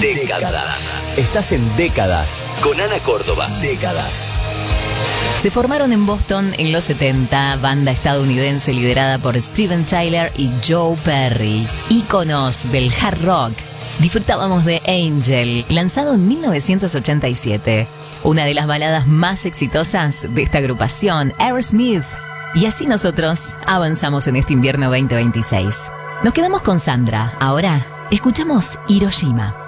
Décadas. Estás en Décadas con Ana Córdoba. Décadas. Se formaron en Boston en los 70, banda estadounidense liderada por Steven Tyler y Joe Perry, íconos del hard rock. Disfrutábamos de Angel, lanzado en 1987, una de las baladas más exitosas de esta agrupación, Aerosmith. Y así nosotros avanzamos en este invierno 2026. Nos quedamos con Sandra. Ahora escuchamos Hiroshima.